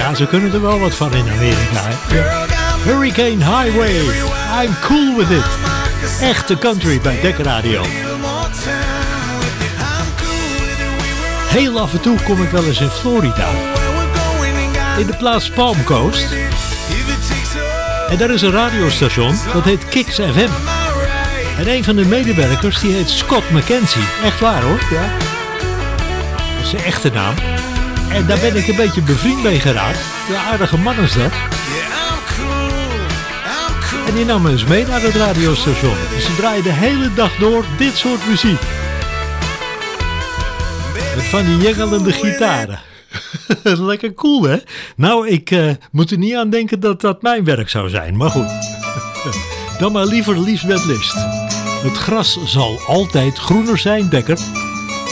Ja, ze kunnen er wel wat van in Amerika. Hè? Hurricane Highway, I'm cool with it. Echte country bij Dek Radio. Heel af en toe kom ik wel eens in Florida. In de plaats Palm Coast. En daar is een radiostation, dat heet Kicks FM. En een van de medewerkers, die heet Scott McKenzie. Echt waar hoor, ja. Dat is zijn echte naam. En daar ben ik een beetje bevriend mee geraakt. Ja, aardige man is dat. En die nam me eens mee naar het radiostation. Ze draaien de hele dag door dit soort muziek. Met van die jengelende gitaren. Lekker cool, hè? Nou, ik moet er niet aan denken dat dat mijn werk zou zijn. Maar goed. Dan maar liever Liesbeth List. Het gras zal altijd groener zijn, Dekker.